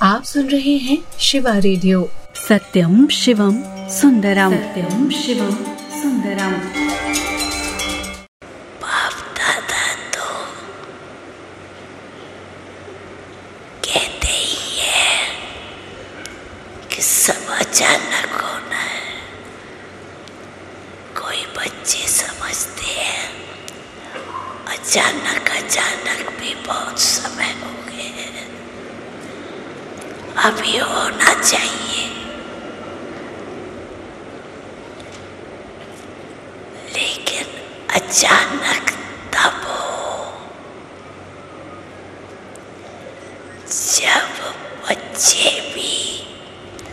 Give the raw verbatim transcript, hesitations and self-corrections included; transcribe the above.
आप सुन रहे हैं शिवा रेडियो। सत्यम शिवम सुंदरम, सत्यम शिवम सुंदरम। बाप दादा तो कहते ही है कि सब अचानक होना है। कोई बच्चे समझते हैं अचानक अचानक भी बहुत समय हो गए हैं, अभी होना चाहिए। लेकिन अचानक